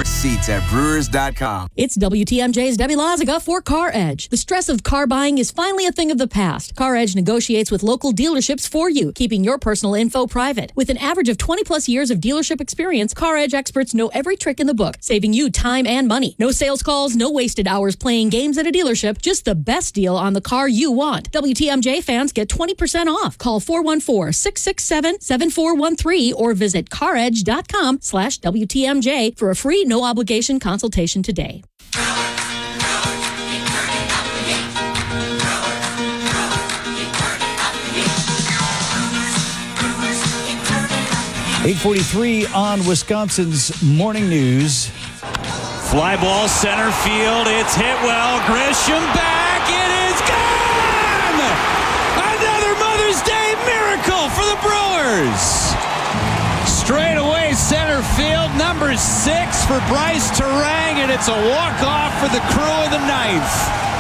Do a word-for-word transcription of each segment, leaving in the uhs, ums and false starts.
seats at brewers dot com. It's W T M J's Debbie Loziga for Car Edge. The stress of car buying is finally a thing of the past. Car Edge negotiates with local dealerships for you, keeping your personal info private. With an average of twenty plus years of dealership experience, Car Edge experts know every trick in the book, saving you time and money. No sales calls, no wasted hours playing games at a dealership, just the best deal on the car you want. W T M J fans get twenty percent off. Call four one four, six six seven, seven four one three or visit car edge dot com slash W T M J for a free no obligation consultation today. eight forty-three on Wisconsin's Morning News. Fly ball center field. It's hit well. Grisham back. It is gone! Another Mother's Day miracle for the Brewers. Straight away center field. Number six for Bryce Terang, and it's a walk-off for the crew of the ninth.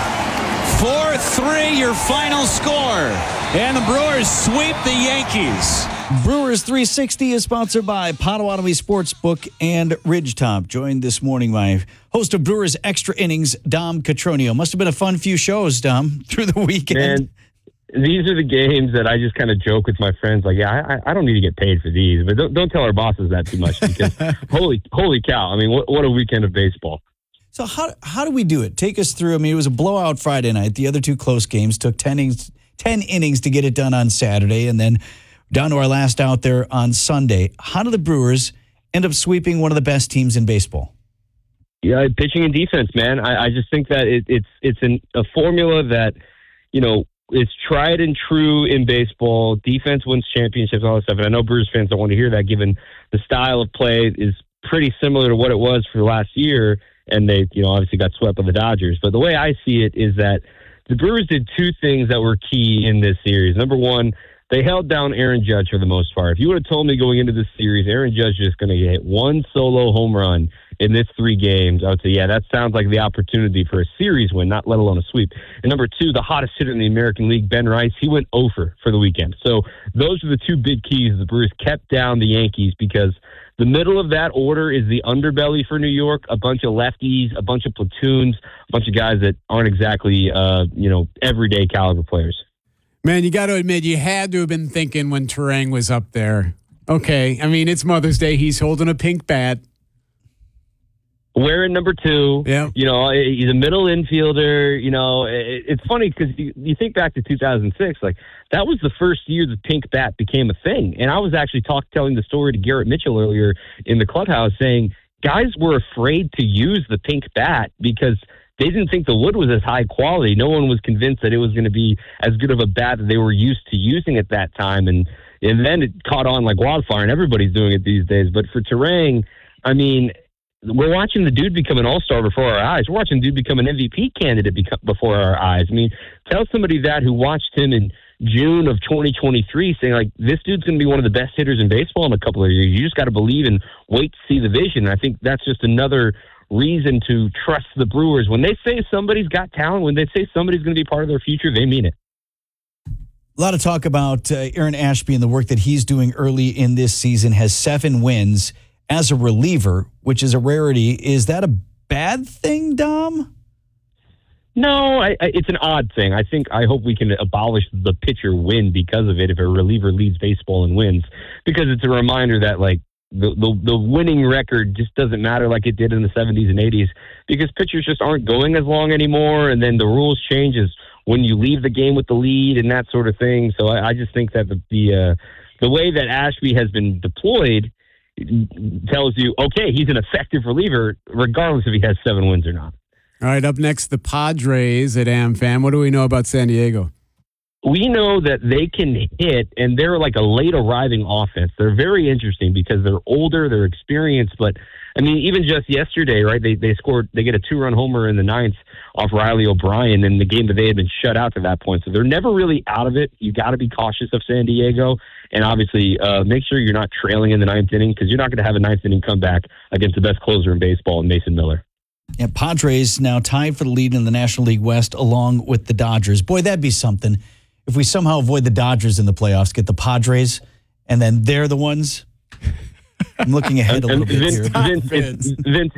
four three your final score. And the Brewers sweep the Yankees. Brewers three sixty is sponsored by Potawatomi Sportsbook and Ridgetop. Joined this morning by host of Brewers Extra Innings, Dom Catronio. Must have been a fun few shows, Dom, through the weekend. Man, these are the games that I just kind of joke with my friends. Like, yeah, I, I don't need to get paid for these, but don't, don't tell our bosses that too much because holy, holy cow! I mean, what, what a weekend of baseball. So how how do we do it? Take us through. I mean, it was a blowout Friday night. The other two close games took ten innings, ten innings to get it done on Saturday, and then down to our last out there on Sunday. How do the Brewers end up sweeping one of the best teams in baseball? Yeah, pitching and defense, man. I, I just think that it, it's it's an, a formula that, you know, is tried and true in baseball. Defense wins championships, all that stuff. And I know Brewers fans don't want to hear that, given the style of play is pretty similar to what it was for last year. And they, you know, obviously got swept by the Dodgers. But the way I see it is that the Brewers did two things that were key in this series. Number one, they held down Aaron Judge for the most part. If you would have told me going into this series, Aaron Judge is just going to hit one solo home run in this three games, I would say, yeah, that sounds like the opportunity for a series win, not let alone a sweep. And number two, the hottest hitter in the American League, Ben Rice, he went oh for for the weekend. So those are the two big keys. The Brewers kept down the Yankees because the middle of that order is the underbelly for New York, a bunch of lefties, a bunch of platoons, a bunch of guys that aren't exactly, uh, you know, everyday caliber players. Man, you got to admit, you had to have been thinking when Terang was up there. Okay, I mean, it's Mother's Day. He's holding a pink bat. Wearing number two. Yeah. You know, he's a middle infielder. You know, it, it's funny because you, you think back to two thousand six, like, that was the first year the pink bat became a thing. And I was actually talk, telling the story to Garrett Mitchell earlier in the clubhouse saying guys were afraid to use the pink bat because they didn't think the wood was as high quality. No one was convinced that it was going to be as good of a bat that they were used to using at that time. And and then it caught on like wildfire, and everybody's doing it these days. But for Terang, I mean, we're watching the dude become an all-star before our eyes. We're watching the dude become an M V P candidate beco- before our eyes. I mean, tell somebody that who watched him in June of twenty twenty-three saying, like, this dude's going to be one of the best hitters in baseball in a couple of years. You just got to believe and wait to see the vision. And I think that's just another reason to trust the Brewers. When they say somebody's got talent, when they say somebody's going to be part of their future, they mean it. A lot of talk about uh, Aaron Ashby and the work that he's doing early in this season. Has seven wins as a reliever, which is a rarity. Is that a bad thing, Dom? No, I, I, it's an odd thing. I think I hope we can abolish the pitcher win because of it if a reliever leads baseball and wins, because it's a reminder that, like, The, the the winning record just doesn't matter like it did in the seventies and eighties because pitchers just aren't going as long anymore, and then the rules change as when you leave the game with the lead and that sort of thing. So I, I just think that the the, uh, the way that Ashby has been deployed tells you, okay, he's an effective reliever regardless if he has seven wins or not. All right, up next, the Padres at AmFam. What do we know about San Diego? We know that they can hit, and they're like a late arriving offense. They're very interesting because they're older, they're experienced, but I mean, even just yesterday, right? They they scored, they get a two-run homer in the ninth off Riley O'Brien in the game that they had been shut out to that point. So they're never really out of it. You got to be cautious of San Diego, and obviously uh, make sure you're not trailing in the ninth inning because you're not going to have a ninth inning comeback against the best closer in baseball, Mason Miller. Yeah, Padres now tied for the lead in the National League West along with the Dodgers. Boy, that'd be something. If we somehow avoid the Dodgers in the playoffs, get the Padres, and then they're the ones. I'm looking ahead a little bit Vince, here. Vince, Vince, Vince